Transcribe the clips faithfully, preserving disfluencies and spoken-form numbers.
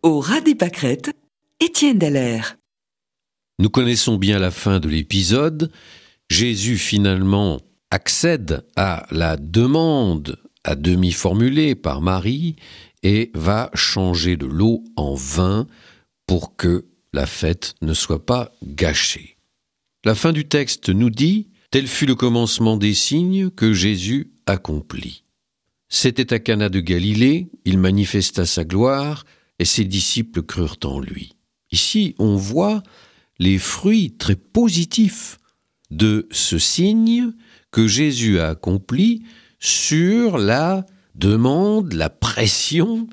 Au ras des pâquerettes, Étienne Dallaire. Nous connaissons bien la fin de l'épisode. Jésus finalement accède à la demande à demi formulée par Marie et va changer de l'eau en vin pour que la fête ne soit pas gâchée. La fin du texte nous dit « Tel fut le commencement des signes que Jésus accomplit. C'était à Cana de Galilée, il manifesta sa gloire et ses disciples crurent en lui. » Ici, on voit les fruits très positifs de ce signe que Jésus a accompli sur la demande, la pression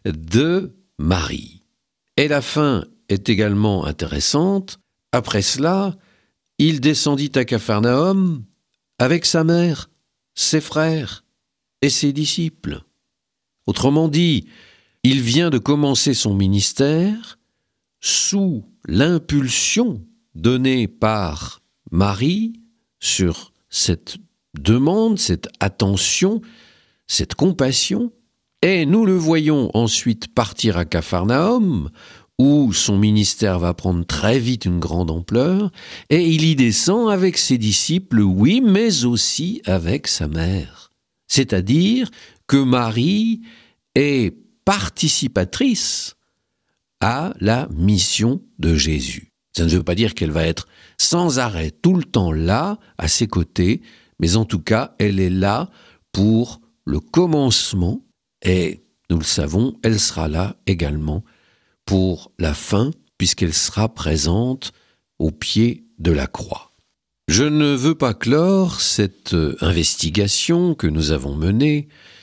de Marie. Et la fin est également intéressante. Après cela, il descendit à Capharnaüm avec sa mère, ses frères et ses disciples. Autrement dit, il vient de commencer son ministère sous l'impulsion donnée par Marie sur cette demande, cette attention, cette compassion, et nous le voyons ensuite partir à Capharnaüm, où son ministère va prendre très vite une grande ampleur, et il y descend avec ses disciples, oui, mais aussi avec sa mère. C'est-à-dire que Marie est participatrice à la mission de Jésus. Ça ne veut pas dire qu'elle va être sans arrêt tout le temps là, à ses côtés, mais en tout cas, elle est là pour le commencement, et nous le savons, elle sera là également pour la fin, puisqu'elle sera présente au pied de la croix. Je ne veux pas clore cette investigation que nous avons menée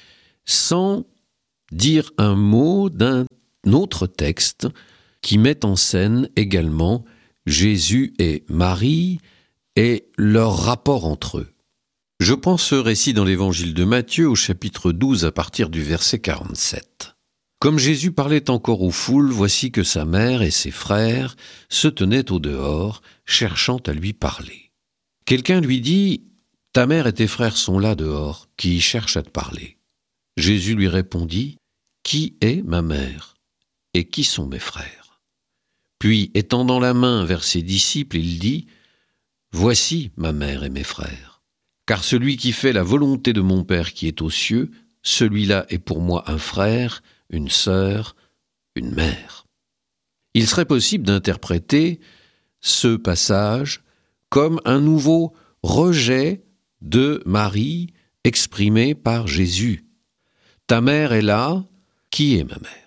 sans dire un mot d'un autre texte qui met en scène également Jésus et Marie et leur rapport entre eux. Je prends ce récit dans l'évangile de Matthieu au chapitre douze à partir du verset quarante-sept. Comme Jésus parlait encore aux foules, voici que sa mère et ses frères se tenaient au dehors, cherchant à lui parler. Quelqu'un lui dit « Ta mère et tes frères sont là dehors, qui cherchent à te parler. » Jésus lui répondit « Qui est ma mère et qui sont mes frères ?» Puis, étendant la main vers ses disciples, il dit « Voici ma mère et mes frères. Car celui qui fait la volonté de mon Père qui est aux cieux, celui-là est pour moi un frère, une sœur, une mère. » Il serait possible d'interpréter ce passage comme un nouveau rejet de Marie exprimé par Jésus. « Ta mère est là, qui est ma mère ?»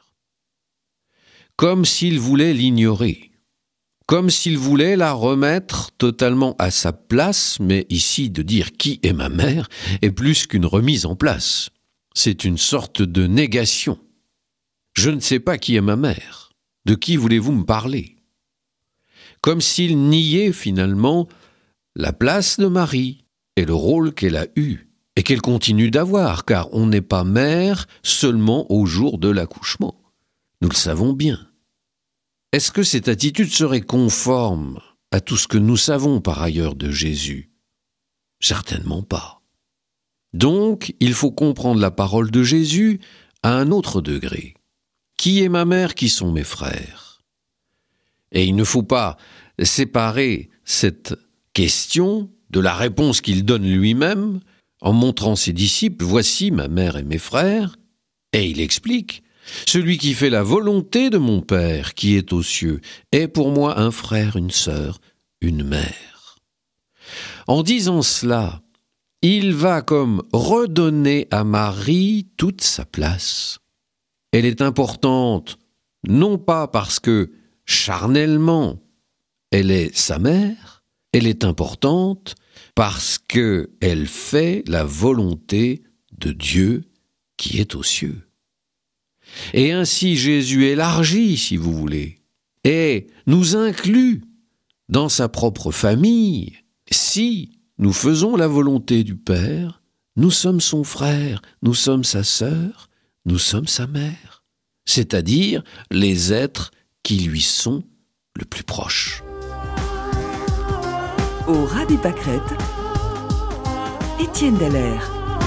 Comme s'il voulait l'ignorer, comme s'il voulait la remettre totalement à sa place, mais ici de dire « qui est ma mère » est plus qu'une remise en place. C'est une sorte de négation. Je ne sais pas qui est ma mère. De qui voulez-vous me parler ? Comme s'il niait finalement la place de Marie et le rôle qu'elle a eu et qu'elle continue d'avoir, car on n'est pas mère seulement au jour de l'accouchement. Nous le savons bien. Est-ce que cette attitude serait conforme à tout ce que nous savons par ailleurs de Jésus ? Certainement pas. Donc, il faut comprendre la parole de Jésus à un autre degré. Qui est ma mère, qui sont mes frères ? Et il ne faut pas séparer cette question de la réponse qu'il donne lui-même en montrant ses disciples « Voici ma mère et mes frères » et il explique « Celui qui fait la volonté de mon Père qui est aux cieux est pour moi un frère, une sœur, une mère. » En disant cela, il va comme redonner à Marie toute sa place. Elle est importante, non pas parce que, charnellement, elle est sa mère, elle est importante parce qu'elle fait la volonté de Dieu qui est aux cieux. Et ainsi Jésus élargit, si vous voulez, et nous inclut dans sa propre famille. Si nous faisons la volonté du Père, nous sommes son frère, nous sommes sa sœur, nous sommes sa mère, c'est-à-dire les êtres qui lui sont le plus proches. Au ras des pâquerettes, Étienne Dallaire.